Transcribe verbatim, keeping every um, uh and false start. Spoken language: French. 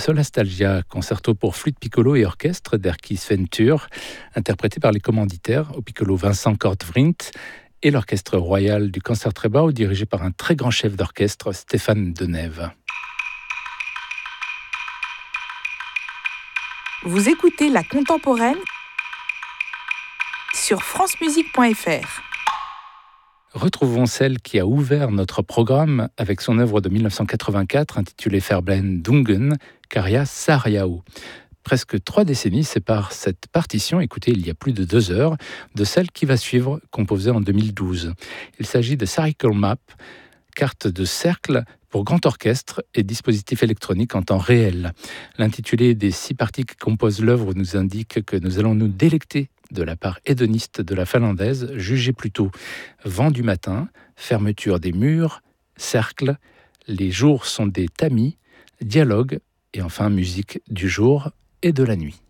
Solastalgia, concerto pour flûte piccolo et orchestre d'Erkki Sventur, interprété par les commanditaires, au piccolo Vincent Kortvrint et l'orchestre royal du Concertgebouw, dirigé par un très grand chef d'orchestre, Stéphane Denève. Vous écoutez La Contemporaine sur francemusique point f r. Retrouvons celle qui a ouvert notre programme avec son œuvre de dix-neuf cent quatre-vingt-quatre intitulée Verblendungen, Kärja Saariaho. Presque trois décennies séparent cette partition, écoutée il y a plus de deux heures, de celle qui va suivre, composée en deux mille douze. Il s'agit de Circle Map, carte de cercle pour grand orchestre et dispositif électronique en temps réel. L'intitulé des six parties qui composent l'œuvre nous indique que nous allons nous délecter de la part hédoniste de la finlandaise, jugée plutôt vent du matin, fermeture des murs, cercle, les jours sont des tamis, dialogue et enfin musique du jour et de la nuit.